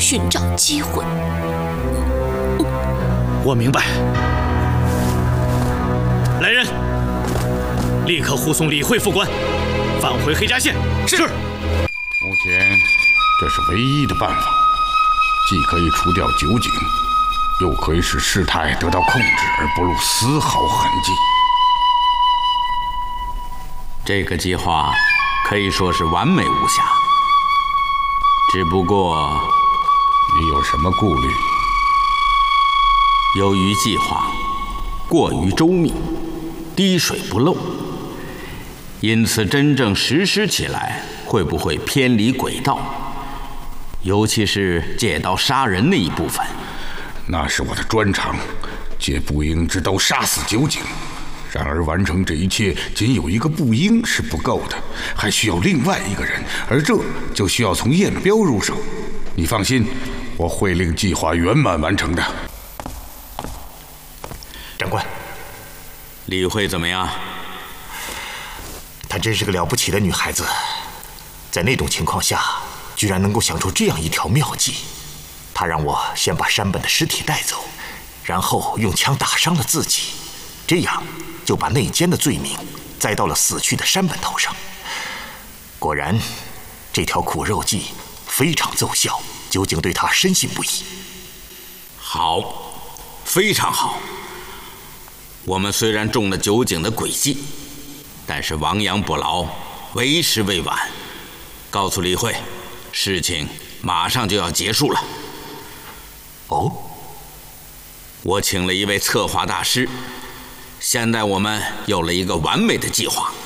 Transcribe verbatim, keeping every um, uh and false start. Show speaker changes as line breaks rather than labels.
寻找机会。
我明白。来人，立刻护送李慧副官返回黑闸县。是。
目前这是唯一的办法，既可以除掉酒井，又可以使事态得到控制而不露丝毫痕迹。
这个计划可以说是完美无瑕，只不过
你有什么顾虑？
由于计划过于周密，滴水不漏，因此真正实施起来会不会偏离轨道？尤其是借刀杀人那一部分。
那是我的专长，借步鹰之刀杀死酒井。然而完成这一切，仅有一个步鹰是不够的，还需要另外一个人，而这就需要从验标入手。你放心，我会令计划圆满完成的。
长官，
李慧怎么样？
她真是个了不起的女孩子，在那种情况下，居然能够想出这样一条妙计。她让我先把山本的尸体带走，然后用枪打伤了自己，这样就把内奸的罪名栽到了死去的山本头上。果然，这条苦肉计非常奏效，酒井对她深信不疑。
好，非常好。我们虽然中了酒井的诡计，但是亡羊补牢，为时未晚。告诉李慧，事情马上就要结束了。
哦，
我请了一位策划大师，现在我们有了一个完美的计划。